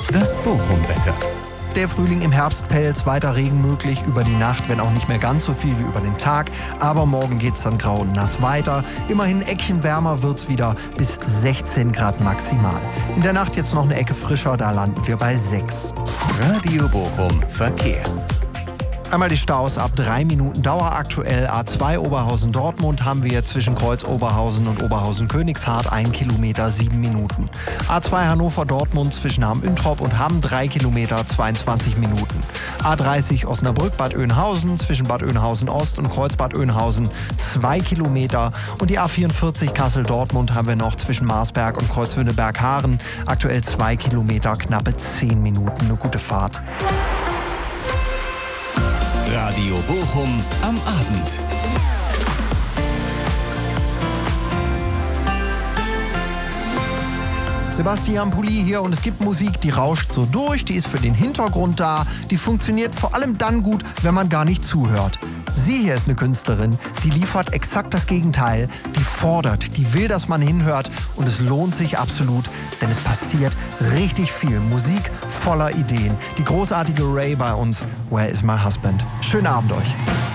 Das Bochum-Wetter. Der Frühling im Herbstpelz, weiter Regen möglich über die Nacht, wenn auch nicht mehr ganz so viel wie über den Tag. Aber morgen geht's dann grau und nass weiter. Immerhin ein Eckchen wärmer wird's wieder, bis 16 Grad maximal. In der Nacht jetzt noch eine Ecke frischer, da landen wir bei 6. Radio Bochum Verkehr. Einmal die Staus ab 3 Minuten Dauer. Aktuell A2 Oberhausen-Dortmund haben wir zwischen Kreuz Oberhausen und Oberhausen-Königshardt 1 Kilometer 7 Minuten. A2 Hannover-Dortmund zwischen Hamm-Üntrop und Hamm 3 Kilometer 22 Minuten. A30 Osnabrück-Bad Oeynhausen zwischen Bad Oeynhausen-Ost und Kreuz Bad Oeynhausen 2 Kilometer. Und die A44 Kassel-Dortmund haben wir noch zwischen Marsberg und Kreuzwünneberg-Haaren. Aktuell 2 Kilometer, knappe 10 Minuten. Eine gute Fahrt. Radio Bochum am Abend. Sebastian Pulli hier und es gibt Musik, die rauscht so durch, die ist für den Hintergrund da, die funktioniert vor allem dann gut, wenn man gar nicht zuhört. Sie hier ist eine Künstlerin, die liefert exakt das Gegenteil, die fordert, die will, dass man hinhört und es lohnt sich absolut, denn es passiert richtig viel. Musik voller Ideen. Die großartige Ray bei uns, Where is my husband? Schönen Abend euch.